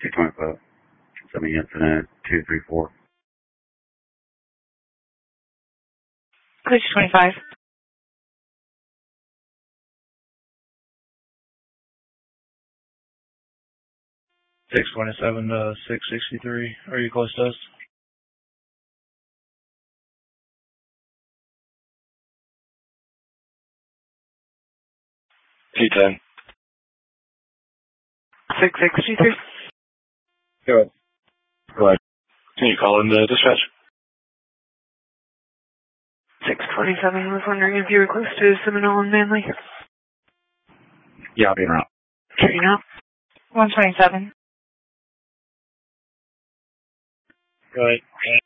225. Semi incident 234. Clear 25. 627 to 663. Are you close to us? 210. 663. Go ahead. Go ahead. Can you call in the dispatch? 627. I was wondering if you were close to Seminole and Manly. Yeah, I'll be around. Sure you know. 127. Go ahead.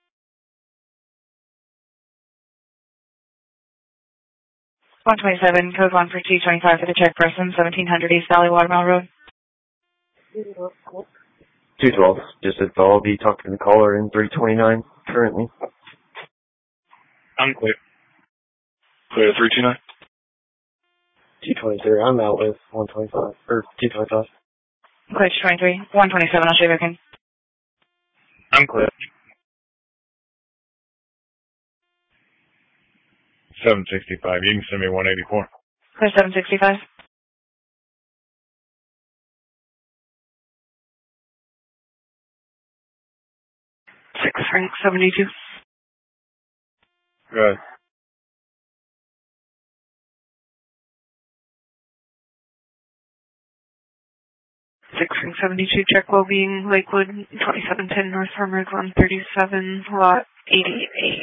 127, code 1 for 225 for the check person, 1700 East Valley Watermill Road. 212. Just said I'll be talking to the caller in 329 currently. I'm clear. Clear to 329? 223. I'm out with 125. Or 225. Clear 23. 127, I'll show you back in. I'm clear. 765. You can send me 184. Clear 765. 672. Go ahead. 672, check well-being, Lakewood, 2710 North Farmers, 137, lot 88.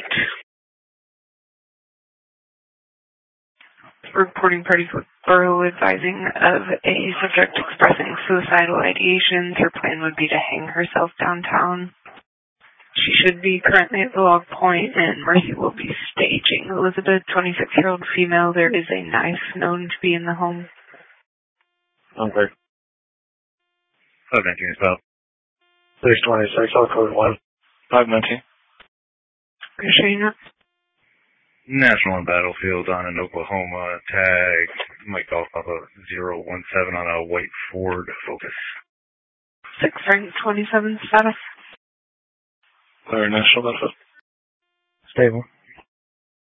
Reporting parties with borough advising of a subject expressing suicidal ideations. Her plan would be to hang herself downtown. She should be currently at the log point, and Mercy will be staging. Elizabeth, 26-year-old female. There is a knife known to be in the home. I'm clear. 519 is about. 626. I'll code 1. 519. Sure you know. National and Battlefield on in Oklahoma. Tag Mike Golf Papa 017 on a white Ford Focus. 627 status. Clear National Battlefield. Stable.